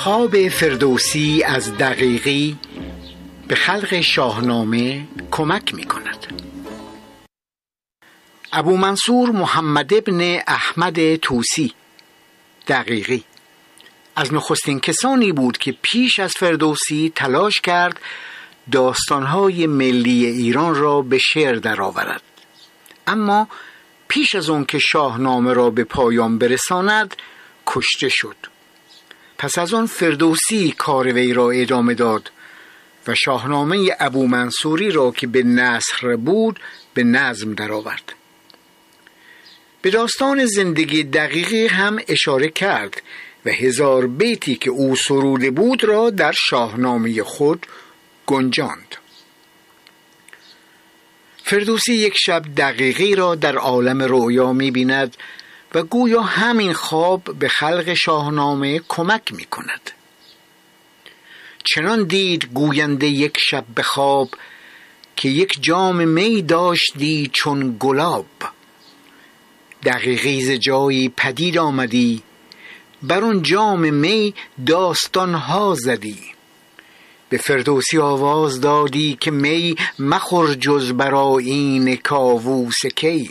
انتخاب فردوسی از دقیقی به خلق شاهنامه کمک می کند. ابو منصور محمد ابن احمد طوسی دقیقی از نخستین کسانی بود که پیش از فردوسی تلاش کرد داستانهای ملی ایران را به شعر درآورد. اما پیش از آن که شاهنامه را به پایان برساند کشته شد. پس از آن فردوسی کار وی را ادامه داد و شاهنامه ابو منصوری را که به نثر بود به نظم درآورد. به داستان زندگی دقیقی هم اشاره کرد و 1000 بیتی که او سروده بود را در شاهنامه خود گنجاند. فردوسی یک شب دقیقی را در عالم رؤیا می‌بیند و گویا همین خواب به خلق شاهنامه کمک می‌کند. چنان دید گوینده یک شب به خواب که یک جام می داشتی چون گلاب. دقیقی ز جایی پدید آمدی، بر اون جام می داستانها زدی. به فردوسی آواز دادی که می مخور جز برای این کاووس کی.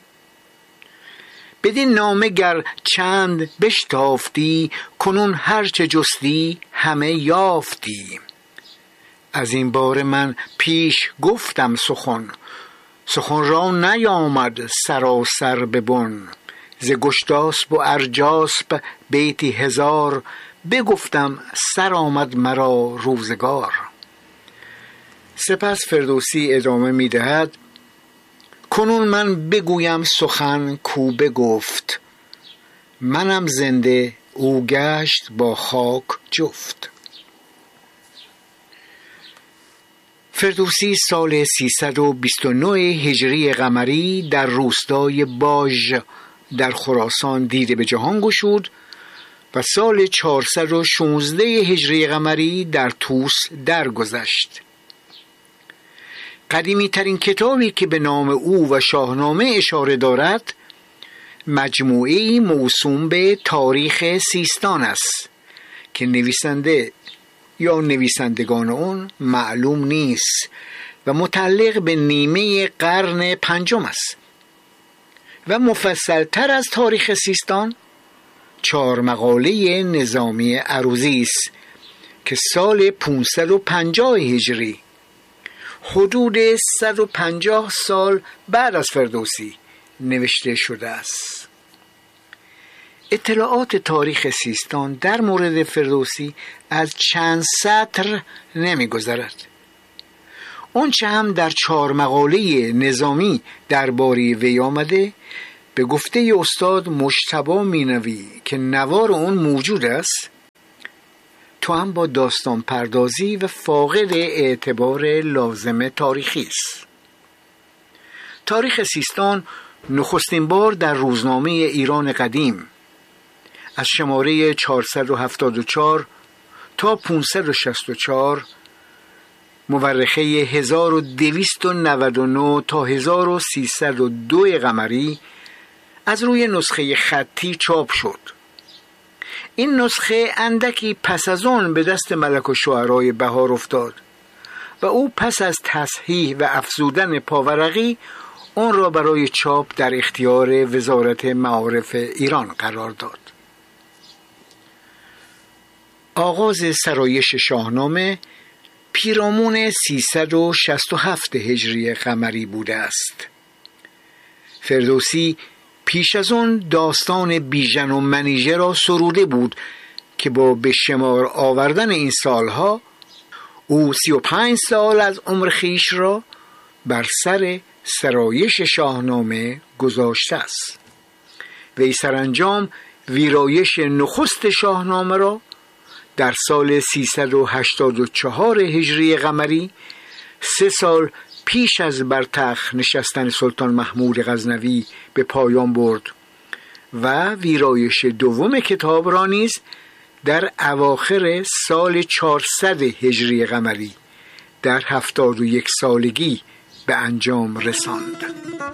بدین نامه گر چند بشتافتی، کنون هرچه جستی همه یافتی. از این باره من پیش گفتم سخن را نیامد سراسر ببن. ز گشتاسب و ارجاسب بیتی 1000، بگفتم سر آمد مرا روزگار. سپس فردوسی ادامه می دهد: کنون من بگویم سخن کو بگفت، منم زنده او گشت با خاک جفت. فردوسی سال 329 هجری قمری در روستای باژ در خراسان دیده به جهان گشود و سال 416 هجری قمری در طوس درگذشت. قدیمی ترین کتابی که به نام او و شاهنامه اشاره دارد مجموعه‌ای موسوم به تاریخ سیستان است که نویسنده یا نویسندگان اون معلوم نیست و متعلق به نیمه قرن 5 است و مفصل‌تر از تاریخ سیستان 4 مقاله نظامی عروضی است که سال 550 هجری حدود 150 سال بعد از فردوسی نوشته شده است. اطلاعات تاریخ سیستان در مورد فردوسی از چند سطر نمی‌گذرد. آنچه هم در 4 مقاله نظامی درباره وی آمده به گفته استاد مجتبی مینوی که نوار اون موجود است، تو هم با داستان پردازی و فاقد اعتبار لازم تاریخی است. تاریخ سیستان نخستین بار در روزنامه ایران قدیم از شماره 474 تا 564، مورخه 1299 تا 1302 قمری از روی نسخه خطی چاپ شد. این نسخه اندکی پس از آن به دست ملک الشعرای بهار افتاد و او پس از تصحیح و افزودن پاورقی آن را برای چاپ در اختیار وزارت معارف ایران قرار داد. آغاز سرایش شاهنامه پیرامون 367 هجری قمری بوده است. فردوسی پیش از اون داستان بیژن و منیژه را سروده بود که با به شمار آوردن این سالها او 35 سال از عمر خویش را بر سر سرایش شاهنامه گذاشته است. وی سرانجام ویرایش نخست شاهنامه را در سال 384 هجری قمری 3 سال پیش از بر تخت نشستن سلطان محمود غزنوی به پایان برد و ویرایش دوم کتاب را نیز در اواخر سال 400 هجری قمری در 71 سالگی به انجام رساند.